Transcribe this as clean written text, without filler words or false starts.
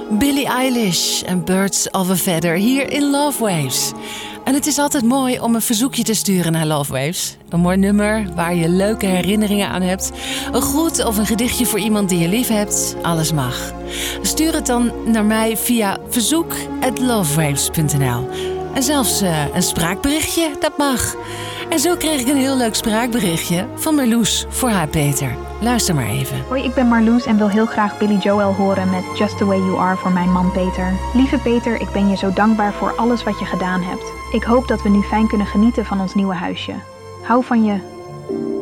Billie Eilish en Birds of a Feather hier in Love Waves. En het is altijd mooi om een verzoekje te sturen naar Love Waves. Een mooi nummer waar je leuke herinneringen aan hebt. Een groet of een gedichtje voor iemand die je lief hebt. Alles mag. Stuur het dan naar mij via verzoek@lovewaves.nl. En zelfs een spraakberichtje, dat mag. En zo kreeg ik een heel leuk spraakberichtje van Marloes voor haar Peter. Luister maar even. Hoi, ik ben Marloes en wil heel graag Billy Joel horen met Just the Way You Are voor mijn man Peter. Lieve Peter, ik ben je zo dankbaar voor alles wat je gedaan hebt. Ik hoop dat we nu fijn kunnen genieten van ons nieuwe huisje. Hou van je.